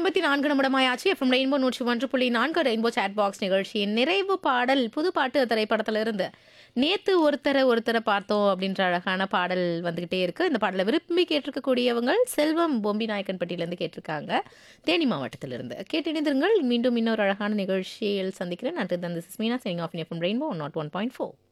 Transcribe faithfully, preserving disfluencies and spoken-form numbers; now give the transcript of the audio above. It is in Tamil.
ஐம்பத்தி நான்கு நிமிடமாயாச்சு. எஃப்எம் ரெயின்போ நூற்று ஒன்று புள்ளி நான்கு ரெயின்போ சாட் பாக்ஸ் நிகழ்ச்சியின் நிறைவு பாடல் புது பாட்டு திரைப்படத்திலிருந்து நேத்து ஒருத்தர ஒருத்தர பார்த்தோம் அப்படின்ற அழகான பாடல் வந்துகிட்டே இருக்கு. இந்த பாடலை விரும்பி கேட்டிருக்கக்கூடியவங்க செல்வம் பொம்பி நாயக்கன்பட்டியிலேருந்து கேட்டிருக்காங்க. தேனி மாவட்டத்திலிருந்து கேட்டு இணைந்திருங்கள். மீண்டும் இன்னொரு அழகான நிகழ்ச்சியில் சந்திக்கிறேன். நன்றி. தன் this is Meena signing off FM rainbow not one point four.